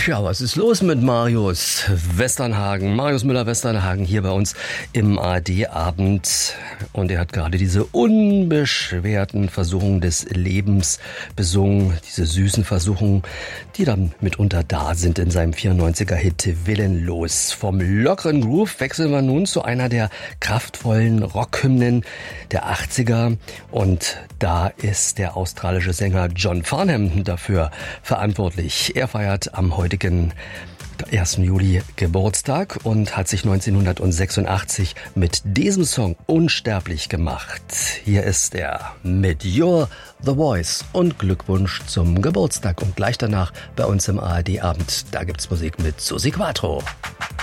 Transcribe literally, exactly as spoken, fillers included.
Ja, was ist los mit Marius Westernhagen? Marius Müller-Westernhagen hier bei uns im A R D-Abend. Und er hat gerade diese unbeschwerten Versuchungen des Lebens besungen, diese süßen Versuchungen, die dann mitunter da sind in seinem vierundneunziger-Hit Willenlos. Vom lockeren Groove wechseln wir nun zu einer der kraftvollen Rockhymnen der achtziger. Und da ist der australische Sänger John Farnham dafür verantwortlich. Er feiert am heutigen ersten Juli Geburtstag und hat sich neunzehnhundertsechsundachtzig mit diesem Song unsterblich gemacht. Hier ist er mit You're the Voice und Glückwunsch zum Geburtstag. Und gleich danach bei uns im A R D-Abend, da gibt's Musik mit Susi Quatro.